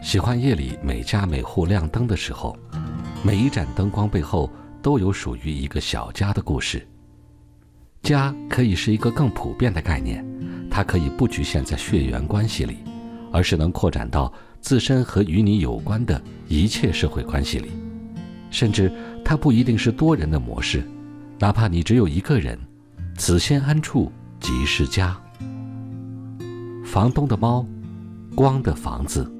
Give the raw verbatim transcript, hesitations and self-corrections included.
喜欢夜里每家每户亮灯的时候，每一盏灯光背后都有属于一个小家的故事。家可以是一个更普遍的概念，它可以不局限在血缘关系里，而是能扩展到自身和与你有关的一切社会关系里。甚至它不一定是多人的模式，哪怕你只有一个人，此心安处即是家。房东的猫，光的房子。